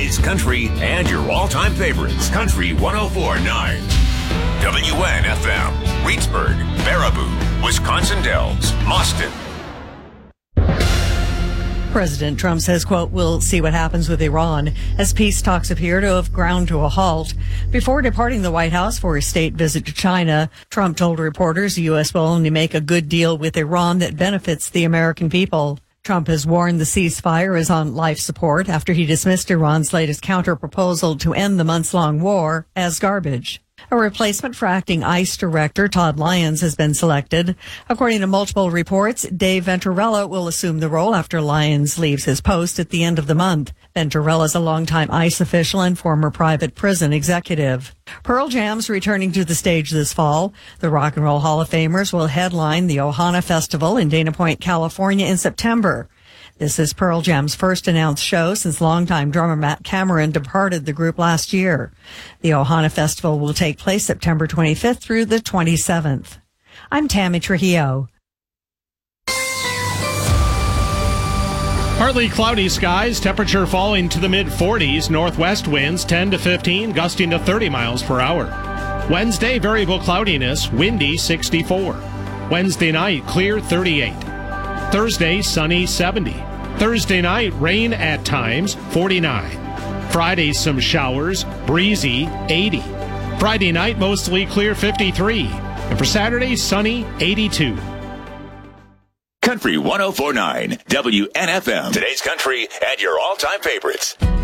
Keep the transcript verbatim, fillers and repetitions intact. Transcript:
Today's country and your all-time favorites. Country one oh four point nine. W N F M. Reedsburg, Baraboo, Wisconsin Dells, Boston. President Trump says, quote, we'll see what happens with Iran as peace talks appear to have ground to a halt. Before departing the White House for his state visit to China, Trump told reporters the U S will only make a good deal with Iran that benefits the American people. Trump has warned the ceasefire is on life support after he dismissed Iran's latest counter-proposal to end the months-long war as garbage. A replacement for acting ICE Director Todd Lyons has been selected. According to multiple reports, Dave Venturella will assume the role after Lyons leaves his post at the end of the month. Venturella is a longtime ICE official and former private prison executive. Pearl Jam's returning to the stage this fall. The Rock and Roll Hall of Famers will headline the Ohana Festival in Dana Point, California in September. This is Pearl Jam's first announced show since longtime drummer Matt Cameron departed the group last year. The Ohana Festival will take place September twenty-fifth through the twenty-seventh. I'm Tammy Trujillo. Partly cloudy skies, temperature falling to the mid forties, northwest winds ten to fifteen, gusting to thirty miles per hour. Wednesday, variable cloudiness, windy sixty-four. Wednesday night, clear thirty-eight. Thursday, sunny seventy. Thursday night, rain at times, forty-nine. Friday, some showers, breezy, eighty. Friday night, mostly clear, fifty-three. And for Saturday, sunny, eighty-two. Country one oh four point nine, W N F M. Today's country and your all-time favorites.